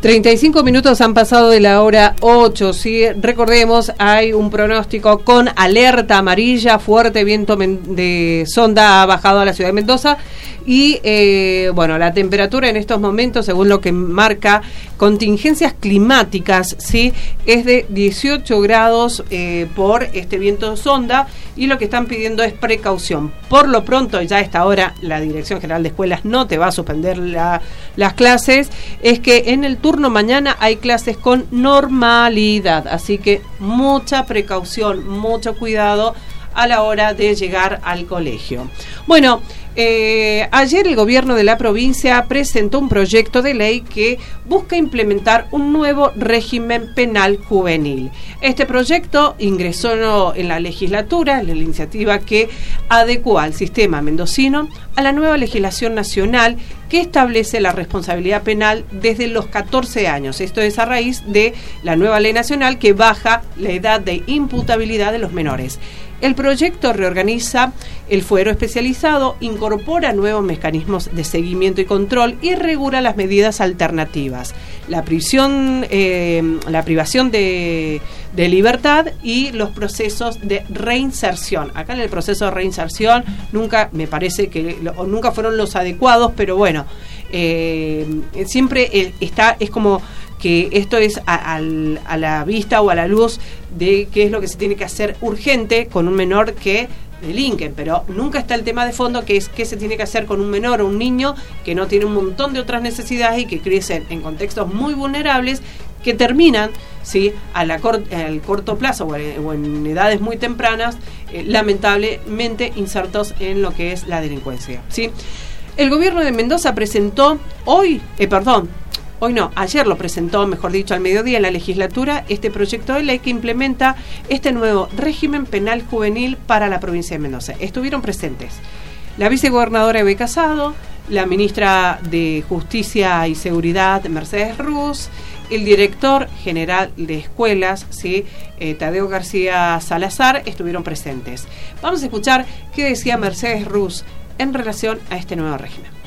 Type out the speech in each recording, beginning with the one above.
35 minutos han pasado de la hora 8, ¿sí? Recordemos, hay un pronóstico con alerta amarilla, fuerte viento de sonda ha bajado a la ciudad de Mendoza y, bueno, la temperatura en estos momentos, según lo que marca contingencias climáticas, ¿sí? Es de 18 grados por este viento sonda y lo que están pidiendo es precaución. Por lo pronto, ya a esta hora, la Dirección General de Escuelas no te va a suspender las clases, es que en el turno mañana hay clases con normalidad, así que mucha precaución, mucho cuidado a la hora de llegar al colegio. Bueno, ayer el gobierno de la provincia presentó un proyecto de ley que busca implementar un nuevo régimen penal juvenil. Este proyecto ingresó en la legislatura, la iniciativa que adecua al sistema mendocino a la nueva legislación nacional que establece la responsabilidad penal desde los 14 años. Esto es a raíz de la nueva ley nacional que baja la edad de imputabilidad de los menores. El proyecto reorganiza el fuero especializado, incorpora nuevos mecanismos de seguimiento y control y regula las medidas alternativas, la privación de libertad y los procesos de reinserción. Acá en el proceso de reinserción nunca me parece que nunca fueron los adecuados, pero bueno, siempre es como que esto es a la vista o a la luz de qué es lo que se tiene que hacer urgente con un menor que delinquen, pero nunca está el tema de fondo, que es qué se tiene que hacer con un menor o un niño que no tiene un montón de otras necesidades y que crecen en contextos muy vulnerables, que terminan, ¿sí?, al corto plazo o en edades muy tempranas, lamentablemente insertos en lo que es la delincuencia, ¿sí? El gobierno de Mendoza presentó ayer lo presentó, mejor dicho, al mediodía en la legislatura, este proyecto de ley que implementa este nuevo régimen penal juvenil para la provincia de Mendoza. Estuvieron presentes la vicegobernadora Eve Casado, la ministra de Justicia y Seguridad, Mercedes Ruz, el director general de escuelas, ¿sí?, Tadeo García Salazar, estuvieron presentes. Vamos a escuchar qué decía Mercedes Ruz en relación a este nuevo régimen.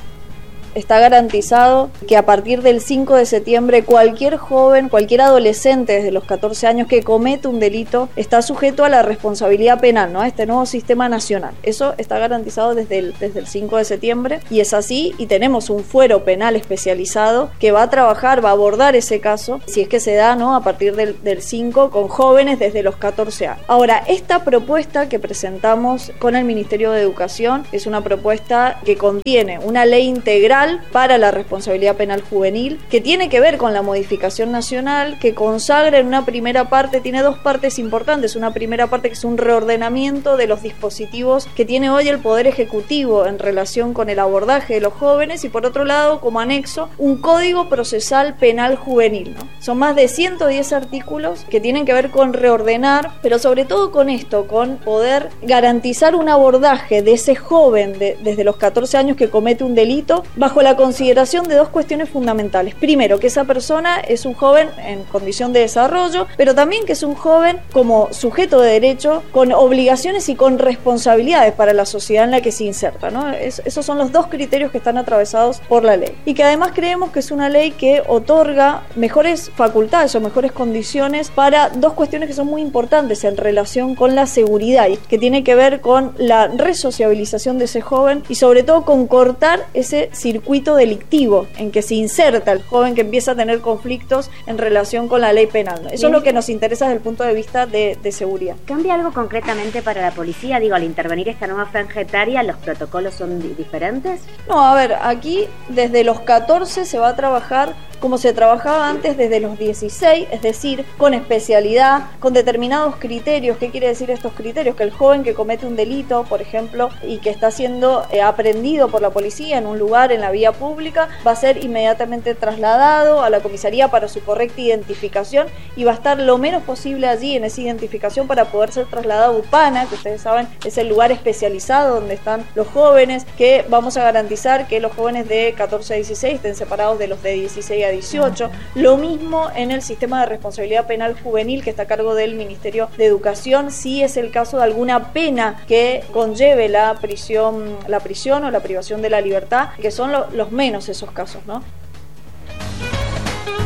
Está garantizado que a partir del 5 de septiembre cualquier joven, cualquier adolescente desde los 14 años que comete un delito está sujeto a la responsabilidad penal, ¿no?, a este nuevo sistema nacional. Eso está garantizado desde el 5 de septiembre y es así, y tenemos un fuero penal especializado que va a trabajar, va a abordar ese caso, si es que se da, ¿no?, a partir del 5 con jóvenes desde los 14 años. Ahora, esta propuesta que presentamos con el Ministerio de Educación es una propuesta que contiene una ley integral para la responsabilidad penal juvenil, que tiene que ver con la modificación nacional, que consagra en una primera parte, tiene dos partes importantes. Una primera parte que es un reordenamiento de los dispositivos que tiene hoy el Poder Ejecutivo en relación con el abordaje de los jóvenes, y por otro lado, como anexo, un Código Procesal Penal Juvenil, ¿no? Son más de 110 artículos que tienen que ver con reordenar, pero sobre todo con esto, con poder garantizar un abordaje de ese joven desde los 14 años que comete un delito, bajo la consideración de dos cuestiones fundamentales. Primero, que esa persona es un joven en condición de desarrollo, pero también que es un joven como sujeto de derecho, con obligaciones y con responsabilidades para la sociedad en la que se inserta, ¿no? Esos son los dos criterios que están atravesados por la ley. Y que además creemos que es una ley que otorga mejores facultades o mejores condiciones para dos cuestiones que son muy importantes en relación con la seguridad, y que tiene que ver con la resociabilización de ese joven y sobre todo con cortar ese circuito delictivo en que se inserta el joven que empieza a tener conflictos en relación con la ley penal, ¿no? Eso es lo que nos interesa desde el punto de vista de seguridad. ¿Cambia algo concretamente para la policía? Digo, al intervenir esta nueva franja etaria, ¿los protocolos son diferentes? No, a ver, aquí desde los 14 se va a trabajar como se trabajaba antes desde los 16, es decir, con especialidad, con determinados criterios. ¿Qué quiere decir estos criterios? Que el joven que comete un delito, por ejemplo, y que está siendo aprehendido por la policía en un lugar, en la vía pública, va a ser inmediatamente trasladado a la comisaría para su correcta identificación y va a estar lo menos posible allí en esa identificación para poder ser trasladado a UPANA, que ustedes saben es el lugar especializado donde están los jóvenes, que vamos a garantizar que los jóvenes de 14 a 16 estén separados de los de 16 a 18. Lo mismo en el sistema de responsabilidad penal juvenil que está a cargo del Ministerio de Educación, si es el caso de alguna pena que conlleve la prisión o la privación de la libertad, que son los menos esos casos, ¿no?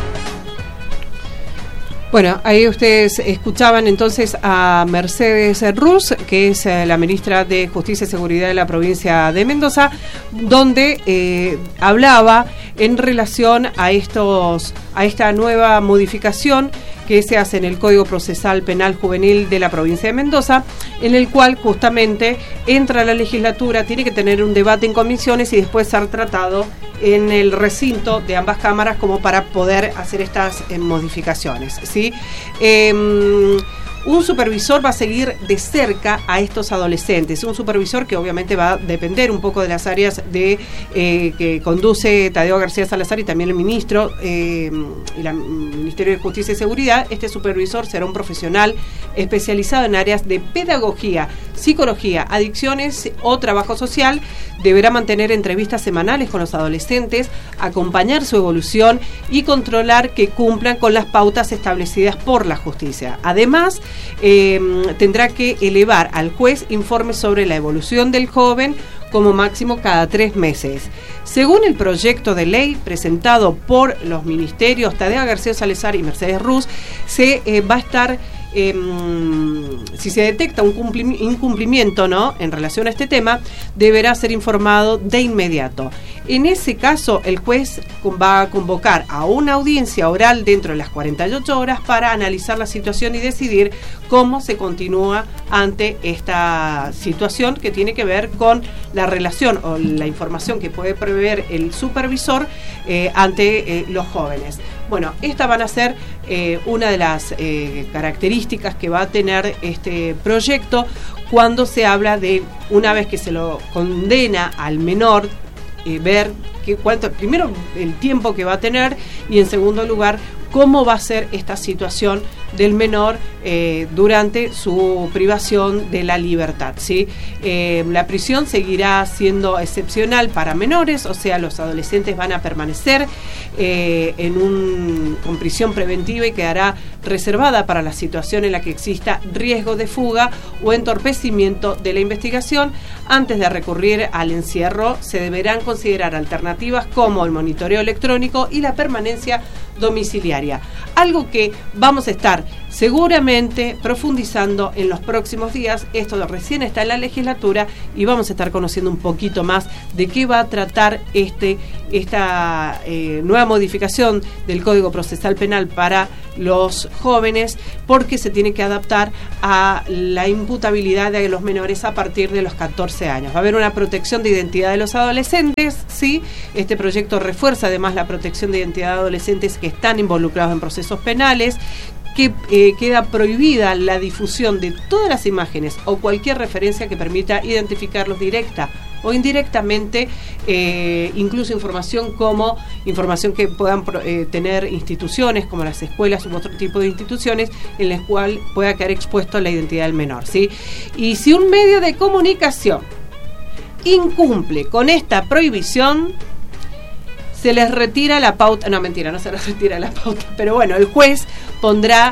Bueno, ahí ustedes escuchaban entonces a Mercedes Ruz, que es la ministra de Justicia y Seguridad de la provincia de Mendoza, donde hablaba en relación a esta nueva modificación que se hace en el Código Procesal Penal Juvenil de la provincia de Mendoza, en el cual justamente entra la legislatura, tiene que tener un debate en comisiones y después ser tratado en el recinto de ambas cámaras como para poder hacer estas modificaciones, ¿sí? Un supervisor va a seguir de cerca a estos adolescentes, un supervisor que obviamente va a depender un poco de las áreas que conduce Tadeo García Salazar y también el ministro y el Ministerio de Justicia y Seguridad. Este supervisor será un profesional especializado en áreas de pedagogía, psicología, adicciones o trabajo social. Deberá mantener entrevistas semanales con los adolescentes, acompañar su evolución y controlar que cumplan con las pautas establecidas por la justicia. Además, tendrá que elevar al juez informes sobre la evolución del joven como máximo cada 3 meses. Según el proyecto de ley presentado por los ministerios Tadeo García Salazar y Mercedes Ruz, se va a estar si se detecta un incumplimiento, ¿no?, en relación a este tema, deberá ser informado de inmediato. En ese caso, el juez va a convocar a una audiencia oral dentro de las 48 horas para analizar la situación y decidir cómo se continúa ante esta situación que tiene que ver con la relación o la información que puede prever el supervisor ante los jóvenes. Bueno, estas van a ser una de las características que va a tener este proyecto cuando se habla de, una vez que se lo condena al menor, ver primero el tiempo que va a tener y en segundo lugar cómo va a ser esta situación del menor durante su privación de la libertad, ¿sí? La prisión seguirá siendo excepcional para menores, o sea, los adolescentes van a permanecer con prisión preventiva y quedará reservada para la situación en la que exista riesgo de fuga o entorpecimiento de la investigación. Antes de recurrir al encierro, se deberán considerar alternativas como el monitoreo electrónico y la permanencia domiciliaria, algo que vamos a estar seguramente profundizando en los próximos días. Esto recién está en la legislatura y vamos a estar conociendo un poquito más de qué va a tratar esta nueva modificación del Código Procesal Penal para los jóvenes, porque se tiene que adaptar a la imputabilidad de los menores a partir de los 14 años. Va a haber una protección de identidad de los adolescentes, ¿sí? Este proyecto refuerza además la protección de identidad de adolescentes que están involucrados en procesos penales, que queda prohibida la difusión de todas las imágenes o cualquier referencia que permita identificarlos directa o indirectamente, incluso información que puedan tener instituciones como las escuelas u otro tipo de instituciones en las cuales pueda quedar expuesto la identidad del menor, ¿sí? Y si un medio de comunicación incumple con esta prohibición, se les retira la pauta. No, mentira, no se les retira la pauta, pero bueno, el juez pondrá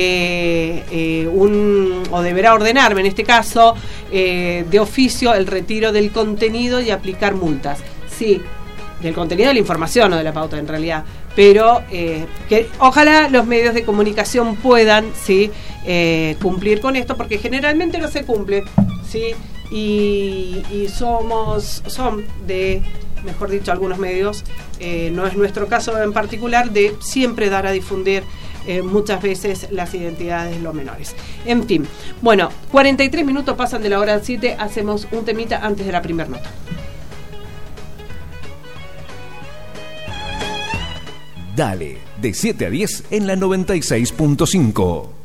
o deberá ordenarme en este caso de oficio el retiro del contenido y aplicar multas. Sí, del contenido de la información, no de la pauta en realidad, pero que ojalá los medios de comunicación puedan, ¿sí?, cumplir con esto, porque generalmente no se cumple, ¿sí? Y son de, mejor dicho, algunos medios, no es nuestro caso en particular, de siempre dar a difundir muchas veces las identidades de los menores. En fin, bueno, 43 minutos pasan de la hora 7, hacemos un temita antes de la primera nota. Dale, de 7 a 10 en la 96.5.